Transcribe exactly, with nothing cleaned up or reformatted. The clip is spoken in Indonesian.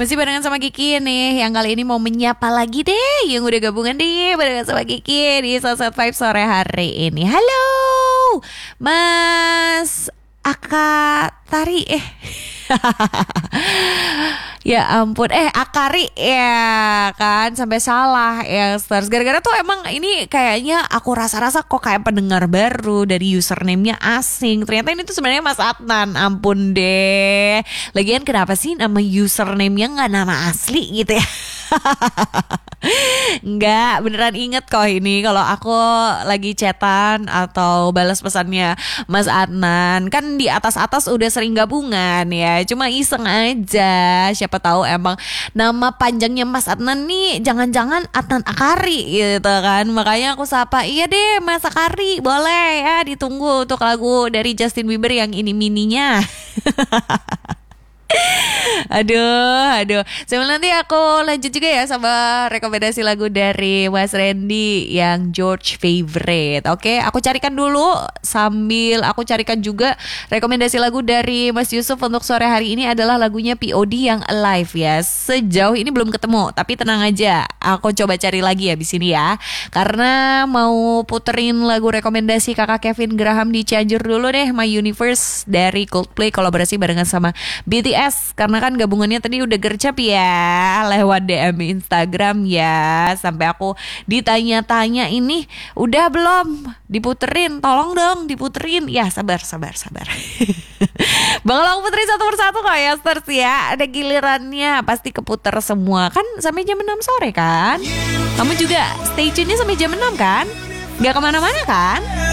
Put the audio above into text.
Masih barengan sama Kiki nih, yang kali ini mau menyapa lagi deh yang udah gabungan deh barengan sama Kiki di Sunset Vibe sore hari ini. Halo Mas Aka Tari eh Ya ampun, eh Akari ya kan, sampai salah ya stars. Gara-gara tuh emang ini kayaknya aku rasa-rasa kok kayak pendengar baru dari username-nya asing. Ternyata ini tuh sebenarnya Mas Adnan, ampun deh. Lagian kenapa sih nama username-nya nggak nama asli gitu ya? Enggak, beneran inget kok ini kalau aku lagi chatan atau balas pesannya Mas Adnan. Kan di atas-atas udah sering gabungan ya, cuma iseng aja. Siapa tahu emang nama panjangnya Mas Adnan nih jangan-jangan Adnan Akari gitu kan. Makanya aku sapa, iya deh Mas Akari, boleh ya, ditunggu untuk lagu dari Justin Bieber yang ini mininya. Aduh, aduh. Sebelum nanti aku lanjut juga ya sama rekomendasi lagu dari Mas Randy yang George Favorite. Oke, aku carikan dulu sambil aku carikan juga rekomendasi lagu dari Mas Yusuf untuk sore hari ini adalah lagunya P O D yang Alive ya. Sejauh ini belum ketemu, tapi tenang aja, aku coba cari lagi ya di sini ya. Karena mau puterin lagu rekomendasi Kakak Kevin Graham di Cianjur dulu deh, My Universe dari Coldplay kolaborasi barengan sama B T S. Karena kan gabungannya tadi udah gercep ya lewat D M Instagram ya. Sampai aku ditanya-tanya ini udah belum diputerin, tolong dong diputerin. Ya sabar sabar sabar. Bakal aku puterin satu persatu kok ya stars ya. Ada gilirannya pasti keputer semua. Kan sampai jam enam sore kan. Kamu juga stay tune-nya sampai jam enam kan. Gak kemana-mana kan.